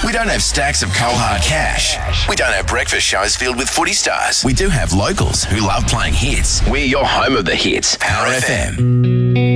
We don't have stacks of cold hard cash. We don't have breakfast shows filled with footy stars. We do have locals who love playing hits. We're your home of the hits. Power FM.